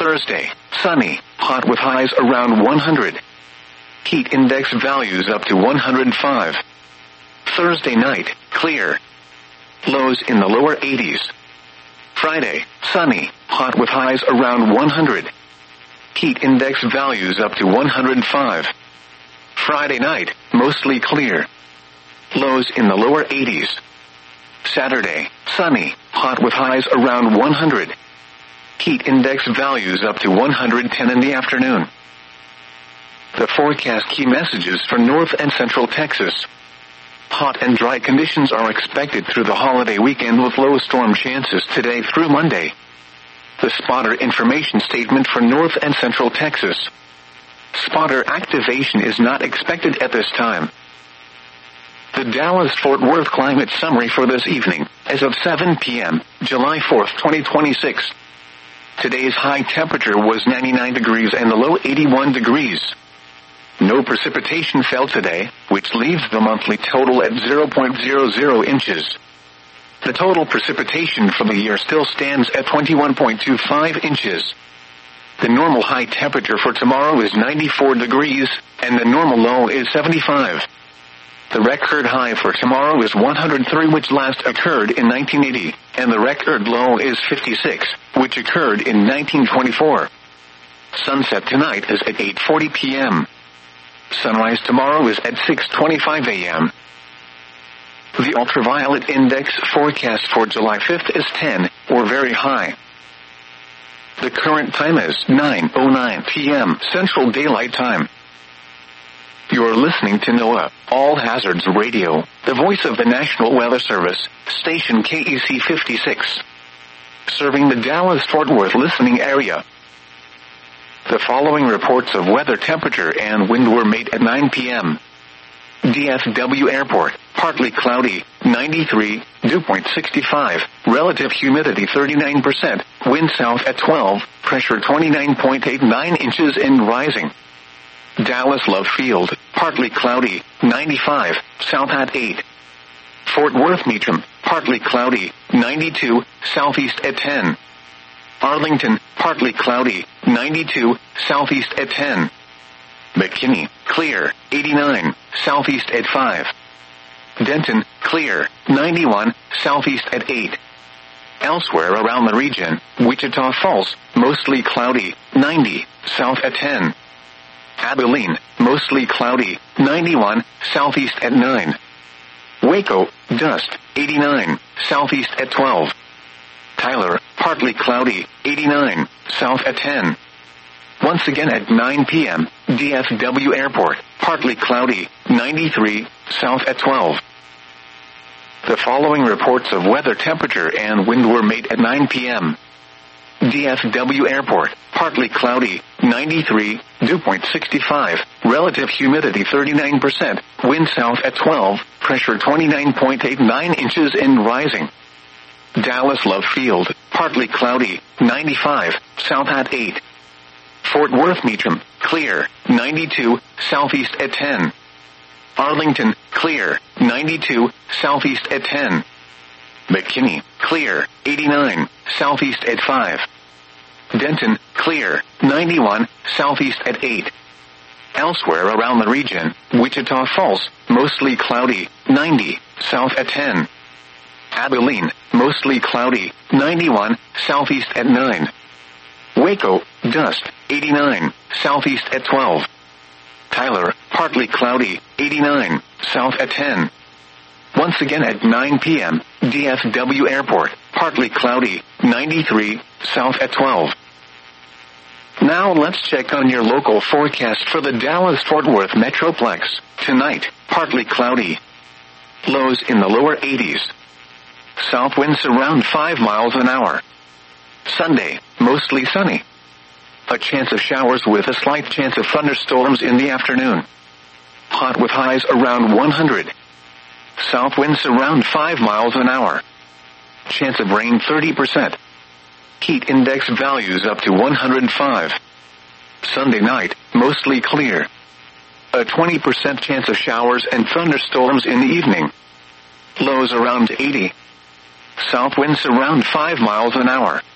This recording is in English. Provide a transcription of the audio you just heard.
Thursday, sunny, hot with highs around 100. Heat index values up to 105. Thursday night, clear. Lows in the lower 80s. Friday, sunny, hot with highs around 100. Heat index values up to 105. Friday night, mostly clear. Lows in the lower 80s. Saturday, sunny, hot with highs around 100. Heat index values up to 110 in the afternoon. The forecast key messages for North and Central Texas. Hot and dry conditions are expected through the holiday weekend with low storm chances today through Monday. The spotter information statement for North and Central Texas. Spotter activation is not expected at this time. The Dallas-Fort Worth climate summary for this evening, as of 7 p.m., July 4, 2026. Today's high temperature was 99 degrees and the low 81 degrees. No precipitation fell today, which leaves the monthly total at 0.00 inches. The total precipitation for the year still stands at 21.25 inches. The normal high temperature for tomorrow is 94 degrees, and the normal low is 75. The record high for tomorrow is 103, which last occurred in 1980, and the record low is 56, which occurred in 1924. Sunset tonight is at 8:40 p.m. Sunrise tomorrow is at 6:25 a.m. The ultraviolet index forecast for July 5th is 10, or very high. The current time is 9:09 p.m. Central Daylight Time. You're listening to NOAA, All Hazards Radio, the voice of the National Weather Service, station KEC 56. Serving the Dallas-Fort Worth listening area. The following reports of weather, temperature, and wind were made at 9 p.m. DFW Airport, partly cloudy, 93, dew point 65, relative humidity 39%, wind south at 12, pressure 29.89 inches and rising. Dallas Love Field, partly cloudy, 95, south at 8. Fort Worth Meacham, partly cloudy, 92, southeast at 10. Arlington, partly cloudy, 92, southeast at 10. McKinney, clear, 89, southeast at 5. Denton, clear, 91, southeast at 8. Elsewhere around the region, Wichita Falls, mostly cloudy, 90, south at 10. Abilene, mostly cloudy, 91, southeast at 9. Waco, dust, 89, southeast at 12. Tyler, partly cloudy, 89, south at 10. Once again at 9 p.m., DFW Airport, partly cloudy, 93, south at 12. The following reports of weather, temperature, and wind were made at 9 p.m. DFW Airport, partly cloudy, 93, dew point 65, relative humidity 39%, wind south at 12, pressure 29.89 inches and rising. Dallas Love Field, partly cloudy, 95, south at 8. Fort Worth Meacham, clear, 92, southeast at 10. Arlington, clear, 92, southeast at 10. McKinney, clear, 89, southeast at 5. Denton, clear, 91, southeast at 8. Elsewhere around the region, Wichita Falls, mostly cloudy, 90, south at 10. Abilene, mostly cloudy, 91, southeast at 9. Waco, dust, 89, southeast at 12. Tyler, partly cloudy, 89, south at 10. Once again at 9 p.m., DFW Airport, partly cloudy, 93, south at 12. Now let's check on your local forecast for the Dallas-Fort Worth Metroplex. Tonight, partly cloudy. Lows in the lower 80s. South winds around 5 miles an hour. Sunday, mostly sunny. A chance of showers with a slight chance of thunderstorms in the afternoon. Hot with highs around 100. South winds around 5 miles an hour. Chance of rain 30%. Heat index values up to 105. Sunday night, mostly clear. A 20% chance of showers and thunderstorms in the evening. Lows around 80. South winds around 5 miles an hour.